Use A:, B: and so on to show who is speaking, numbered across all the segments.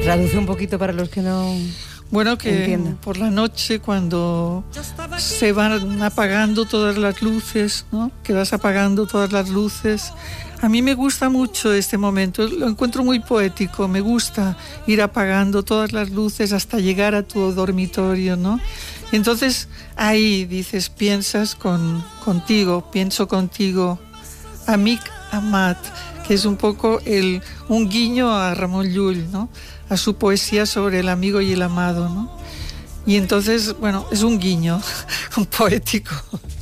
A: Traduce un poquito para los que no...
B: Bueno, que
A: entiendo.
B: Por la noche, cuando se van apagando todas las luces, ¿no? Que vas apagando todas las luces. A mí me gusta mucho este momento, lo encuentro muy poético. Me gusta ir apagando todas las luces hasta llegar a tu dormitorio, ¿no? Y entonces ahí dices, pienso contigo, Amic Amat, que es un poco un guiño a Ramon Llull, ¿no? A su poesía sobre el amigo y el amado, ¿no? Y entonces, bueno, es un guiño, un poético.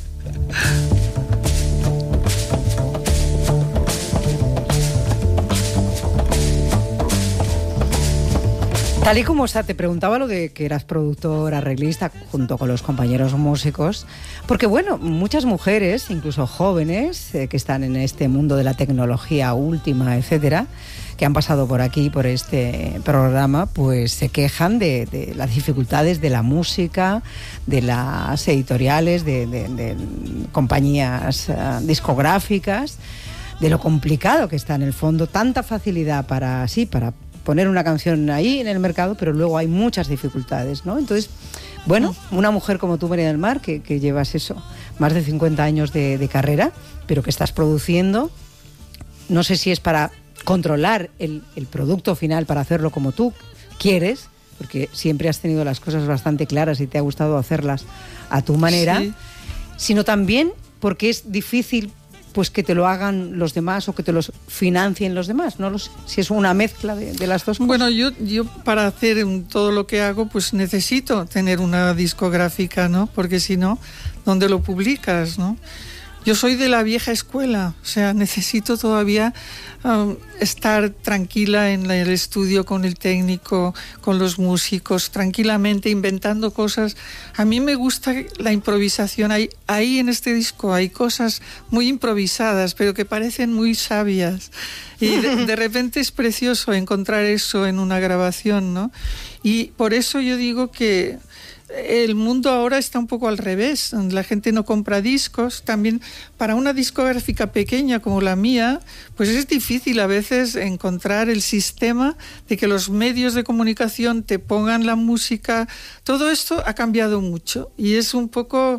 A: Tal y como te preguntaba lo de que eras productor, arreglista, junto con los compañeros músicos, porque bueno, muchas mujeres, incluso jóvenes, que están en este mundo de la tecnología última, etcétera, que han pasado por aquí, por este programa, pues se quejan de las dificultades de la música, de las editoriales, de compañías discográficas, de lo complicado que está en el fondo, tanta facilidad para poner una canción ahí en el mercado, pero luego hay muchas dificultades, ¿no? Entonces, bueno, una mujer como tú, María del Mar, que llevas eso, más de 50 años de carrera, pero que estás produciendo, no sé si es para controlar el producto final, para hacerlo como tú quieres, porque siempre has tenido las cosas bastante claras y te ha gustado hacerlas a tu manera, sí, sino también porque es difícil pues que te lo hagan los demás o que te los financien los demás, no lo sé, si es una mezcla de las dos cosas.
B: Bueno, yo para hacer todo lo que hago, pues necesito tener una discográfica, ¿no? Porque si no, ¿dónde lo publicas, no? Yo soy de la vieja escuela, o sea, necesito todavía estar tranquila en el estudio con el técnico, con los músicos, tranquilamente inventando cosas. A mí me gusta la improvisación. Ahí en este disco hay cosas muy improvisadas, pero que parecen muy sabias. Y de repente es precioso encontrar eso en una grabación, ¿no? Y por eso yo digo que el mundo ahora está un poco al revés. La gente no compra discos. También para una discográfica pequeña como la mía, pues es difícil a veces encontrar el sistema de que los medios de comunicación te pongan la música. Todo esto ha cambiado mucho y es un poco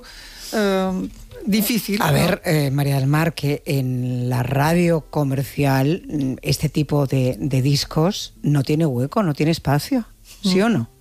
B: difícil, ¿no?
A: A ver, María del Mar, que en la radio comercial este tipo de discos no tiene hueco, no tiene espacio, ¿sí o no?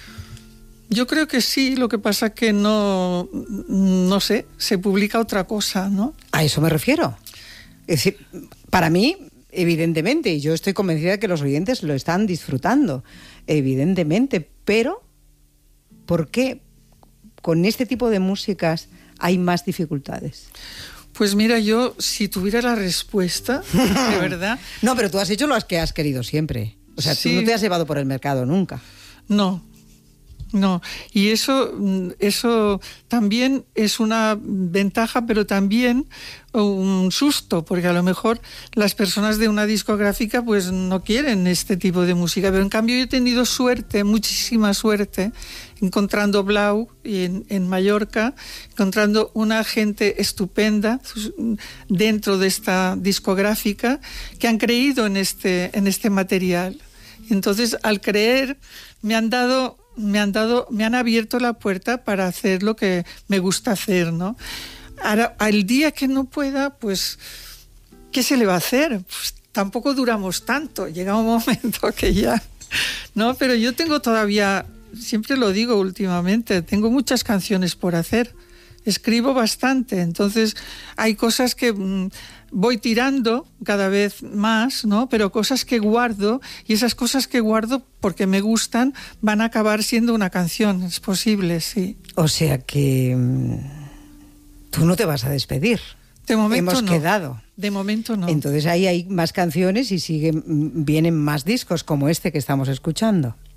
B: Yo creo que sí, lo que pasa que no sé, se publica otra cosa, ¿no?
A: A eso me refiero. Es decir, para mí, evidentemente, y yo estoy convencida de que los oyentes lo están disfrutando, evidentemente, pero ¿por qué con este tipo de músicas hay más dificultades?
B: Pues mira, yo si tuviera la respuesta, de verdad...
A: No, pero tú has hecho lo que has querido siempre. O sea, sí. Tú no te has llevado por el mercado nunca.
B: No, y eso también es una ventaja, pero también un susto, porque a lo mejor las personas de una discográfica pues no quieren este tipo de música, pero en cambio yo he tenido suerte, muchísima suerte, encontrando Blau y en Mallorca, encontrando una gente estupenda dentro de esta discográfica que han creído en este material. Entonces, al creer, me han abierto la puerta para hacer lo que me gusta hacer, ¿no? Ahora, al día que no pueda, pues, ¿qué se le va a hacer? Pues tampoco duramos tanto, llega un momento que ya, ¿no? Pero yo tengo todavía, siempre lo digo últimamente, tengo muchas canciones por hacer, escribo bastante, entonces hay cosas que voy tirando cada vez más, ¿no? Pero cosas que guardo, y esas cosas que guardo porque me gustan van a acabar siendo una canción, es posible, sí.
A: O sea que tú no te vas a despedir.
B: De momento
A: hemos
B: no.
A: quedado.
B: De momento no.
A: Entonces ahí hay más canciones y vienen más discos como este que estamos escuchando.